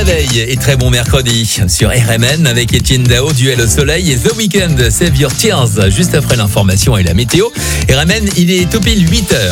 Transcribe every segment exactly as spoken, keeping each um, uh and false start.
soleil et très bon mercredi sur R M N avec Etienne Dao, Duel au soleil et The Weeknd, Save Your Tears, juste après l'information et la météo. R M N, il est au pile huit heures.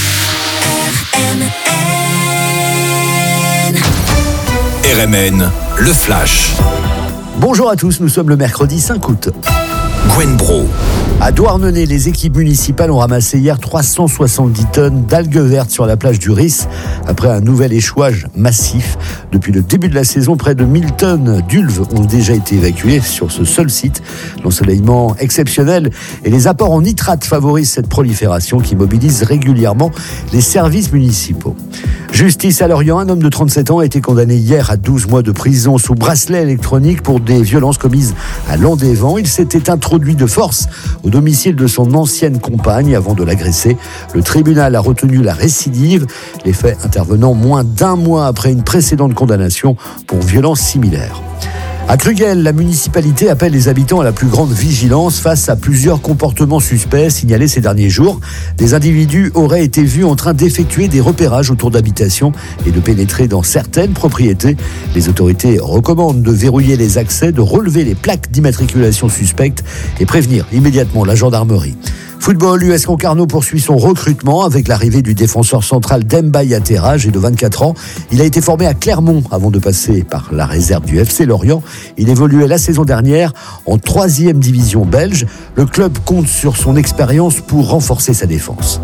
R M N, le flash. Bonjour à tous, nous sommes le mercredi cinq août. Gwen Bro. À Douarnenez, les équipes municipales ont ramassé hier trois cent soixante-dix tonnes d'algues vertes sur la plage du Ris, après un nouvel échouage massif. Depuis le début de la saison, près de mille tonnes d'ulves ont déjà été évacuées sur ce seul site. L'ensoleillement exceptionnel et les apports en nitrate favorisent cette prolifération qui mobilise régulièrement les services municipaux. Justice à Lorient, un homme de trente-sept ans a été condamné hier à douze mois de prison sous bracelet électronique pour des violences commises à Landévent. Il s'était introduit de force au domicile de son ancienne compagne avant de l'agresser. Le tribunal a retenu la récidive, les faits intervenant moins d'un mois après une précédente condamnation pour violence similaire. À Cruguel, la municipalité appelle les habitants à la plus grande vigilance face à plusieurs comportements suspects signalés ces derniers jours. Des individus auraient été vus en train d'effectuer des repérages autour d'habitations et de pénétrer dans certaines propriétés. Les autorités recommandent de verrouiller les accès, de relever les plaques d'immatriculation suspectes et prévenir immédiatement la gendarmerie. Football, l'U S Concarneau poursuit son recrutement avec l'arrivée du défenseur central Demba Yatera, âgé de vingt-quatre ans. Il a été formé à Clermont avant de passer par la réserve du F C Lorient. Il évoluait la saison dernière en troisième division belge. Le club compte sur son expérience pour renforcer sa défense.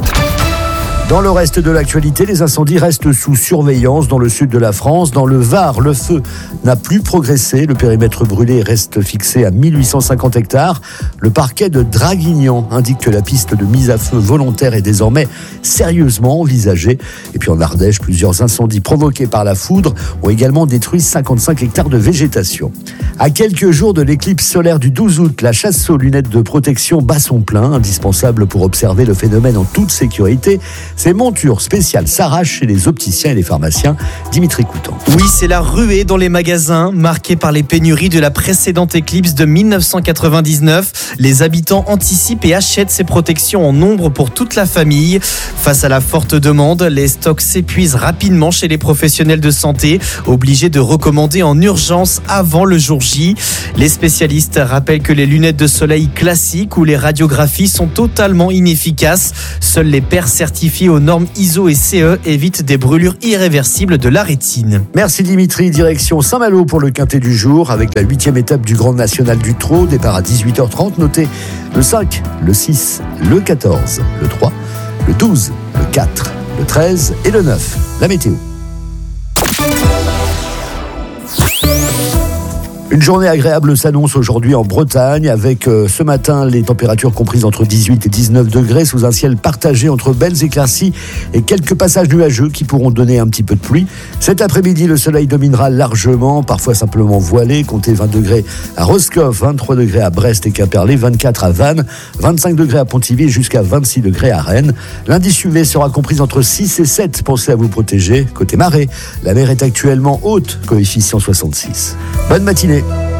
Dans le reste de l'actualité, les incendies restent sous surveillance dans le sud de la France. Dans le Var, le feu n'a plus progressé. Le périmètre brûlé reste fixé à mille huit cent cinquante hectares. Le parquet de Draguignan indique que la piste de mise à feu volontaire est désormais sérieusement envisagée. Et puis en Ardèche, plusieurs incendies provoqués par la foudre ont également détruit cinquante-cinq hectares de végétation. À quelques jours de l'éclipse solaire du douze août, la chasse aux lunettes de protection bat son plein, indispensable pour observer le phénomène en toute sécurité. Ces montures spéciales s'arrachent chez les opticiens et les pharmaciens. Dimitri Coutan. Oui, c'est la ruée dans les magasins, marquée par les pénuries de la précédente éclipse de mille neuf cent quatre-vingt-dix-neuf. Les habitants anticipent et achètent ces protections en nombre pour toute la famille. Face à la forte demande, les stocks s'épuisent rapidement chez les professionnels de santé, obligés de recommander en urgence avant le jour J. Les spécialistes rappellent que les lunettes de soleil classiques ou les radiographies sont totalement inefficaces. Seuls les paires certifiées aux normes I S O et C E évitent des brûlures irréversibles de la rétine. Merci Dimitri, direction Saint-Malo pour le quintet du jour avec la huitième étape du Grand National du Trot, départ à dix-huit heures trente, notez le cinq, le six, le quatorze, le trois, le douze, le quatre, le treize et le neuf. La météo. Une journée agréable s'annonce aujourd'hui en Bretagne avec euh, ce matin les températures comprises entre dix-huit et dix-neuf degrés sous un ciel partagé entre belles éclaircies et quelques passages nuageux qui pourront donner un petit peu de pluie. Cet après-midi, le soleil dominera largement, parfois simplement voilé, comptez vingt degrés à Roscoff, vingt-trois degrés à Brest et Quimperlé, vingt-quatre à Vannes, vingt-cinq degrés à Pontivy jusqu'à vingt-six degrés à Rennes. L'indice U V sera compris entre six et sept, pensez à vous protéger. Côté marée, la mer est actuellement haute, coefficient soixante-six. Bonne matinée.